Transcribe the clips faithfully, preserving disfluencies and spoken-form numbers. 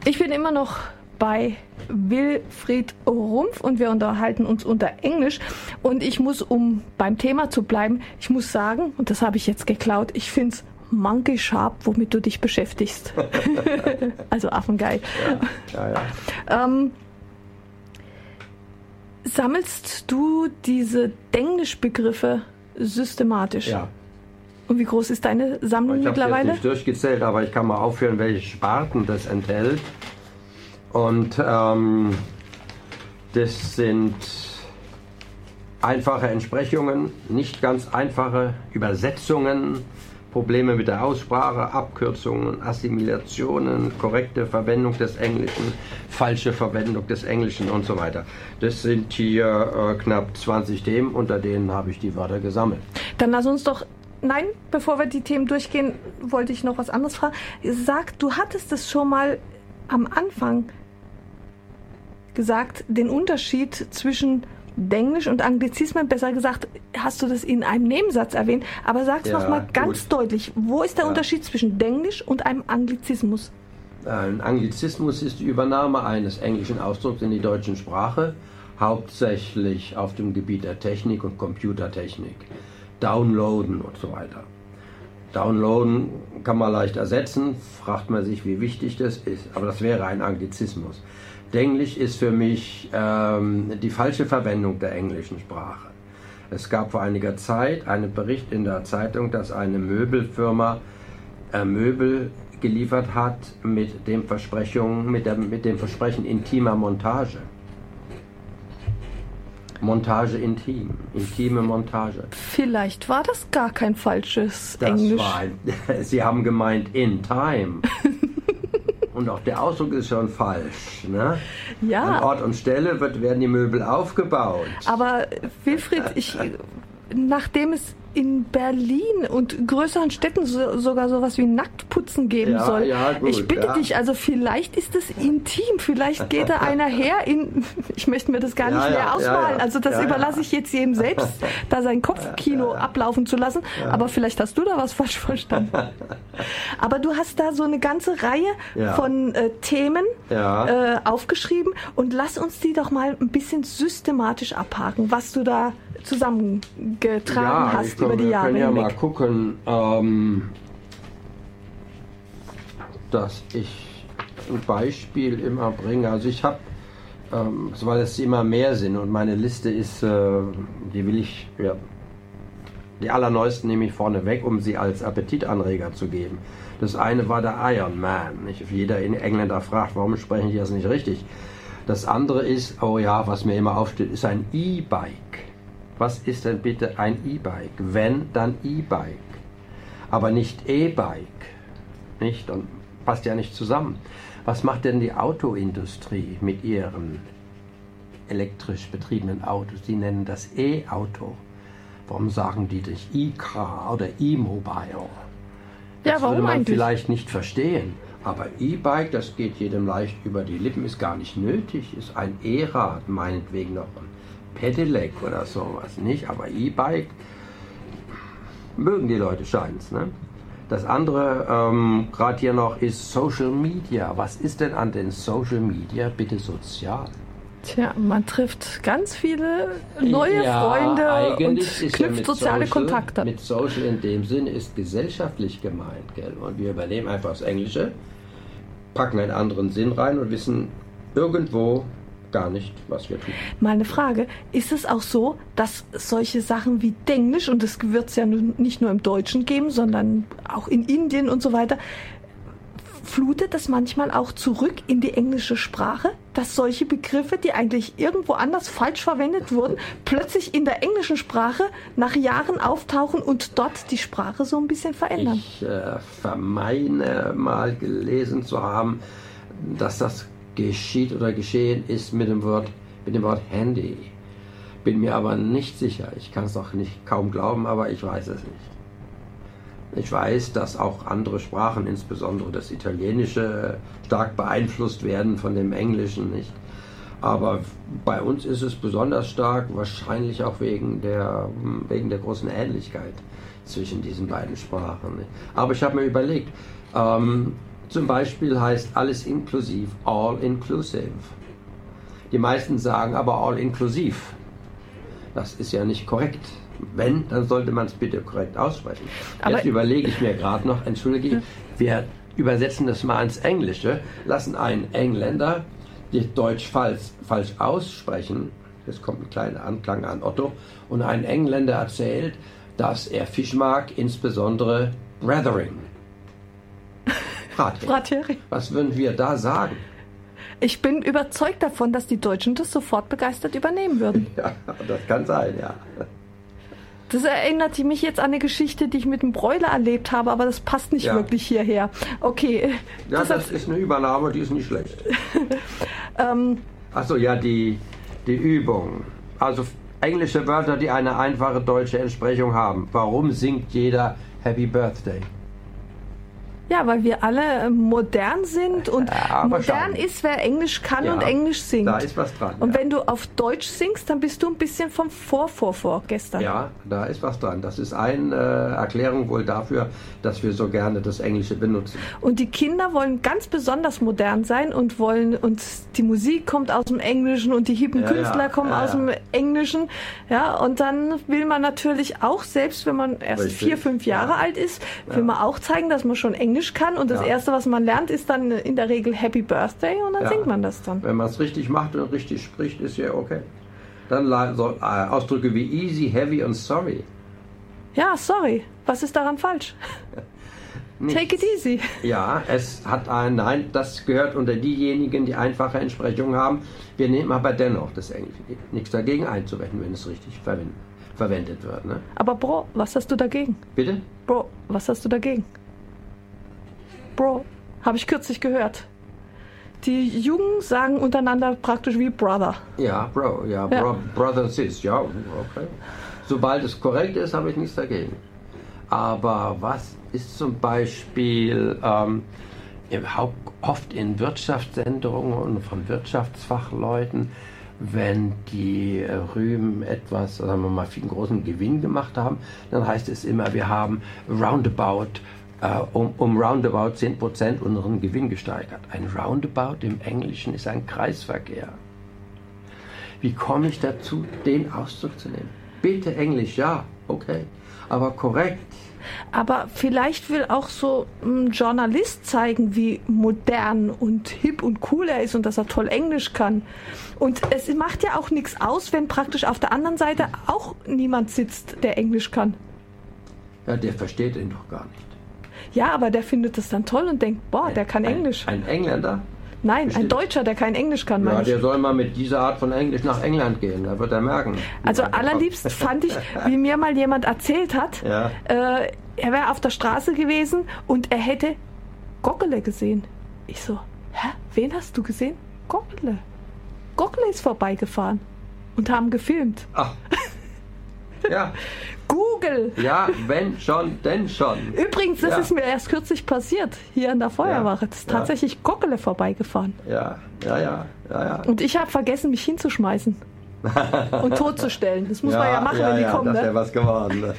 Ich bin immer noch bei Wilfried Rumpf und wir unterhalten uns unter Englisch. Und ich muss, um beim Thema zu bleiben, ich muss sagen, und das habe ich jetzt geklaut, ich finde es monkey sharp, womit du dich beschäftigst. Also affengeil. Ja, ja, ja. ähm, sammelst du diese Denglisch-Begriffe systematisch? Ja. Und wie groß ist deine Sammlung ich mittlerweile? Ich habe nicht durchgezählt, aber ich kann mal aufführen, welche Sparten das enthält. Und ähm, das sind einfache Entsprechungen, nicht ganz einfache Übersetzungen, Probleme mit der Aussprache, Abkürzungen, Assimilationen, korrekte Verwendung des Englischen, falsche Verwendung des Englischen und so weiter. Das sind hier äh, knapp zwanzig Themen, unter denen habe ich die Wörter gesammelt. Dann lass uns doch, nein, bevor wir die Themen durchgehen, wollte ich noch was anderes fragen. Sag, du hattest es schon mal am Anfang gesagt, den Unterschied zwischen Denglisch und Anglizismen, besser gesagt, hast du das in einem Nebensatz erwähnt, aber sag's ja, noch mal ganz gut. deutlich, wo ist der ja. Unterschied zwischen Denglisch und einem Anglizismus? Ein Anglizismus ist die Übernahme eines englischen Ausdrucks in die deutsche Sprache, hauptsächlich auf dem Gebiet der Technik und Computertechnik. Downloaden und so weiter. Downloaden kann man leicht ersetzen, fragt man sich, wie wichtig das ist, aber das wäre ein Anglizismus. Denglisch ist für mich ähm, die falsche Verwendung der englischen Sprache. Es gab vor einiger Zeit einen Bericht in der Zeitung, dass eine Möbelfirma äh, Möbel geliefert hat mit dem Versprechung, mit, der, mit dem Versprechen intimer Montage. Montage intim, intime Montage. Vielleicht war das gar kein falsches das Englisch. War ein, Sie haben gemeint in time. Und auch der Ausdruck ist schon falsch. Ne? Ja. An Ort und Stelle wird, werden die Möbel aufgebaut. Aber Wilfried, ich, nachdem es in Berlin und größeren Städten so, sogar sowas wie Nacktputzen geben ja, soll. Ja, gut, ich bitte ja. dich, also vielleicht ist es intim, vielleicht geht da einer her in, ich möchte mir das gar ja, nicht mehr ja, ausmalen, ja, ja. also das ja, überlasse ja. ich jetzt jedem selbst, da sein Kopfkino ja, ja. ablaufen zu lassen, ja. aber vielleicht hast du da was falsch verstanden. Aber du hast da so eine ganze Reihe ja. von äh, Themen ja. äh, aufgeschrieben und lass uns die doch mal ein bisschen systematisch abhaken, was du da zusammengetragen ja, hast ich glaub, über die wir Jahre können ja hinweg. mal gucken, ähm, dass ich ein Beispiel immer bringe. Also ich habe, ähm, weil es immer mehr sind und meine Liste ist, äh, die will ich, ja, die allerneuesten nehme ich vorne weg, um sie als Appetitanreger zu geben. Das eine war der Iron Man. Nicht? Jeder Engländer fragt, warum sprechen die das nicht richtig? Das andere ist, oh ja, was mir immer aufsteht, ist ein E-Bike. Was ist denn bitte ein E-Bike? Wenn, dann E-Bike. Aber nicht E-Bike. Nicht? Und passt ja nicht zusammen. Was macht denn die Autoindustrie mit ihren elektrisch betriebenen Autos? Die nennen das E-Auto. Warum sagen die nicht E-Car oder E-Mobile? Das ja, warum würde man eigentlich? vielleicht nicht verstehen. Aber E-Bike, das geht jedem leicht über die Lippen, ist gar nicht nötig. Ist ein E-Rad, meinetwegen noch ein Pedelec oder sowas, nicht? Aber E-Bike mögen die Leute, scheint's, ne? Das andere, ähm, gerade hier noch, ist Social Media. Was ist denn an den Social Media bitte sozial? Tja, man trifft ganz viele neue ja, Freunde und ist knüpft ja soziale Social, Kontakte. Mit Social in dem Sinn ist gesellschaftlich gemeint, gell? Und wir übernehmen einfach das Englische, packen einen anderen Sinn rein und wissen irgendwo gar nicht, was wir tun. Mal eine Frage, ist es auch so, dass solche Sachen wie Denglisch, und das wird es ja nicht nur im Deutschen geben, sondern auch in Indien und so weiter, flutet das manchmal auch zurück in die englische Sprache, dass solche Begriffe, die eigentlich irgendwo anders falsch verwendet wurden, plötzlich in der englischen Sprache nach Jahren auftauchen und dort die Sprache so ein bisschen verändern? Ich äh, vermeine mal gelesen zu haben, dass das geschieht oder geschehen ist mit dem Wort, mit dem Wort Handy. Bin mir aber nicht sicher. Ich kann es auch nicht kaum glauben, aber ich weiß es nicht. Ich weiß, dass auch andere Sprachen, insbesondere das Italienische, stark beeinflusst werden von dem Englischen, nicht? Aber bei uns ist es besonders stark, wahrscheinlich auch wegen der, wegen der großen Ähnlichkeit zwischen diesen beiden Sprachen. Nicht? Aber ich habe mir überlegt, ähm, zum Beispiel heißt alles inklusiv all inclusive. Die meisten sagen aber all inklusiv. Das ist ja nicht korrekt. Wenn, dann sollte man es bitte korrekt aussprechen. Aber jetzt überlege ich mir gerade noch, entschuldige, wir übersetzen das mal ins Englische, lassen einen Engländer die Deutsch falsch, falsch aussprechen. Jetzt kommt ein kleiner Anklang an Otto. Und ein Engländer erzählt, dass er Fisch mag, insbesondere Brathering. Brathering. Was würden wir da sagen? Ich bin überzeugt davon, dass die Deutschen das sofort begeistert übernehmen würden. Ja, das kann sein, ja. Das erinnert mich jetzt an eine Geschichte, die ich mit dem Bräuler erlebt habe, aber das passt nicht ja. wirklich hierher. Okay. Ja, das, das ist eine Übernahme, die ist nicht schlecht. ähm, Achso, ja, die, die Übung. Also englische Wörter, die eine einfache deutsche Entsprechung haben. Warum singt jeder Happy Birthday? Ja, weil wir alle modern sind und ja, modern ist, wer Englisch kann ja, und Englisch singt. Da ist was dran. Und ja. wenn du auf Deutsch singst, dann bist du ein bisschen vom Vor-Vor-Vor-Gestern. Ja, da ist was dran. Das ist eine äh, Erklärung wohl dafür, dass wir so gerne das Englische benutzen. Und die Kinder wollen ganz besonders modern sein und wollen, und die Musik kommt aus dem Englischen und die hippen ja, Künstler ja, kommen ja, aus ja. dem Englischen. Ja, und dann will man natürlich auch, selbst wenn man erst Richtig. vier, fünf Jahre ja. alt ist, will ja. man auch zeigen, dass man schon Englisch kann und das ja. Erste, was man lernt, ist dann in der Regel Happy Birthday und dann ja. singt man das dann. Wenn man es richtig macht und richtig spricht, ist ja okay. Dann so, äh, Ausdrücke wie easy, heavy und sorry. Ja, sorry. Was ist daran falsch? Take it easy. Ja, es hat ein, nein, das gehört unter diejenigen, die einfache Entsprechungen haben. Wir nehmen aber dennoch das Englische. Nichts dagegen einzuwenden, wenn es richtig verwendet, verwendet wird. Ne? Aber Bro, was hast du dagegen? Bitte? Bro, was hast du dagegen? Bro, habe ich kürzlich gehört. Die Jungen sagen untereinander praktisch wie Brother. Ja, Bro, ja, ja. Bro, Brother Sis, ja, okay. Sobald es korrekt ist, habe ich nichts dagegen. Aber was ist zum Beispiel ähm, oft in Wirtschaftssendungen und von Wirtschaftsfachleuten, wenn die Rühmen etwas, sagen wir mal, viel großen Gewinn gemacht haben, dann heißt es immer, wir haben roundabout Uh, um, um roundabout zehn Prozent unseren Gewinn gesteigert. Ein Roundabout im Englischen ist ein Kreisverkehr. Wie komme ich dazu, den Ausdruck zu nehmen? Bitte Englisch, ja, okay, aber korrekt. Aber vielleicht will auch so ein Journalist zeigen, wie modern und hip und cool er ist und dass er toll Englisch kann. Und es macht ja auch nichts aus, wenn praktisch auf der anderen Seite auch niemand sitzt, der Englisch kann. Ja, der versteht ihn doch gar nicht. Ja, aber der findet das dann toll und denkt, boah, der kann ein, Englisch. Ein Engländer? Nein, Bestimmt. Ein Deutscher, der kein Englisch kann. Ja, der soll mal mit dieser Art von Englisch nach England gehen, da wird er merken. Also allerliebst fand ich, wie mir mal jemand erzählt hat, ja. äh, er wäre auf der Straße gewesen und er hätte Goggele gesehen. Ich so, hä, wen hast du gesehen? Goggele. Goggele ist vorbeigefahren und haben gefilmt. Ach. Ja. Google! Ja, wenn schon, denn schon. Übrigens, das ja. ist mir erst kürzlich passiert, hier an der Feuerwache. Das ist ja. tatsächlich Goggele vorbeigefahren. Ja, ja, ja, ja, ja. Und ich habe vergessen, mich hinzuschmeißen und totzustellen. Das muss ja, man ja machen, ja, wenn die ja, kommen. Das ne? wäre was geworden. Ne?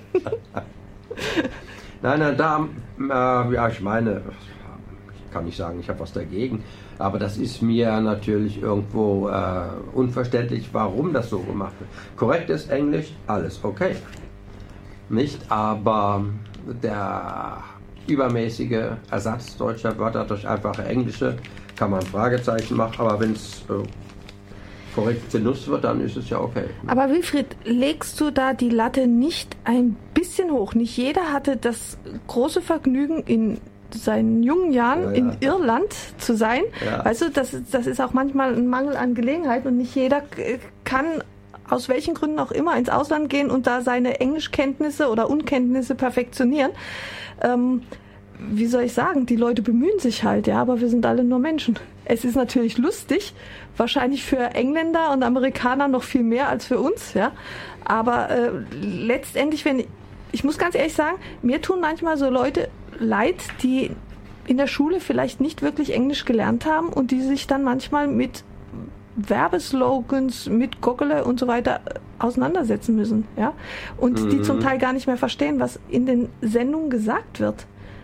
Nein, nein, da, äh, ja, ich meine, ich kann nicht sagen, ich habe was dagegen. Aber das ist mir natürlich irgendwo äh, unverständlich, warum das so gemacht wird. Korrektes Englisch, alles okay. Nicht, aber der übermäßige Ersatz deutscher Wörter durch einfache englische kann man Fragezeichen machen, aber wenn es äh, korrekt benutzt wird, dann ist es ja okay. Aber Wilfried, legst du da die Latte nicht ein bisschen hoch? Nicht jeder hatte das große Vergnügen, in seinen jungen Jahren ja, ja. in Irland zu sein. Ja. Weißt du, das, das ist auch manchmal ein Mangel an Gelegenheit und nicht jeder kann aus welchen Gründen auch immer ins Ausland gehen und da seine Englischkenntnisse oder Unkenntnisse perfektionieren. Ähm, wie soll ich sagen, die Leute bemühen sich halt, ja, aber wir sind alle nur Menschen. Es ist natürlich lustig, wahrscheinlich für Engländer und Amerikaner noch viel mehr als für uns, ja, aber äh, letztendlich, wenn ich, ich muss ganz ehrlich sagen, mir tun manchmal so Leute leid, die in der Schule vielleicht nicht wirklich Englisch gelernt haben und die sich dann manchmal mit Werbeslogans, mit Goggele und so weiter auseinandersetzen müssen, ja, und mhm. die zum Teil gar nicht mehr verstehen, was in den Sendungen gesagt wird.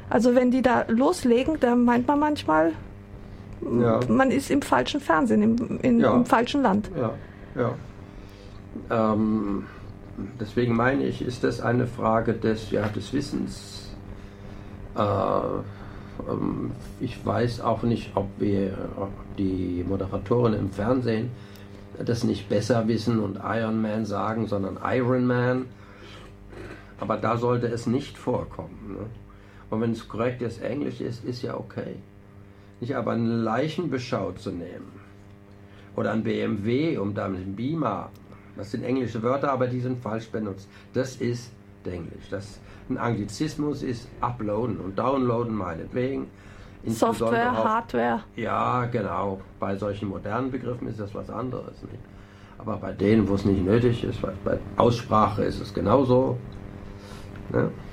Also wenn die da loslegen, da meint man manchmal, ja. man ist im falschen Fernsehen, im, in, ja. im falschen Land. Ja, ja. Ähm, deswegen meine ich, ist das eine Frage des, ja, des Wissens. Äh, ähm, ich weiß auch nicht, ob wir, ob die Moderatoren im Fernsehen das nicht besser wissen und Iron Man sagen, sondern Iron Man. Aber da sollte es nicht vorkommen. Ne? Und wenn es korrektes Englisch ist, ist ja okay. Nicht aber einen Leichenbeschau zu nehmen oder ein B M W, um damit einen Beamer, das sind englische Wörter, aber die sind falsch benutzt. Das ist Englisch. Das ein Anglizismus ist uploaden und downloaden meinetwegen. Software, auch, Hardware. Ja, genau. Bei solchen modernen Begriffen ist das was anderes. Nicht? Aber bei denen, wo es nicht nötig ist, bei Aussprache ist es genauso. Ne?